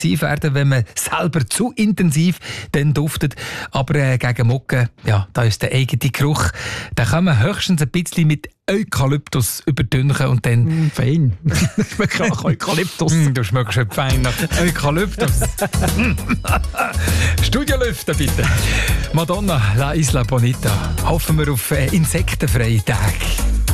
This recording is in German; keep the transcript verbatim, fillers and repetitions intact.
werden, wenn man selber zu intensiv dann duftet. Aber äh, gegen Mucke, ja, da ist der eigene Geruch. Da kann man höchstens ein bisschen mit Eukalyptus überdünchen und dann... Mm, fein. Schmeckt nach Eukalyptus. Mm, du schmeckst schon fein nach Eukalyptus. Studiolüften bitte. Madonna, La Isla Bonita. Hoffen wir auf äh, insektenfreie Tage.